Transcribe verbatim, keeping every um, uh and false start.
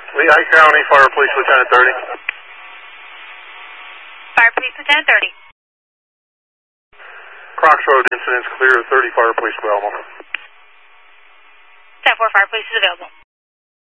Lehigh County Fire Police Lieutenant thirty. Fire Police Lieutenant thirty. Crocs Road incident's clear, thirty Fire Police available. ten four Fire Police is available.